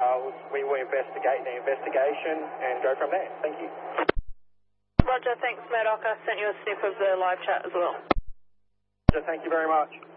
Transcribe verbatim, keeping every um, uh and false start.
Uh, we will investigate the investigation and go from there. Thank you. Roger, thanks, Murdoch. I sent you a snip of the live chat as well. Roger, thank you very much.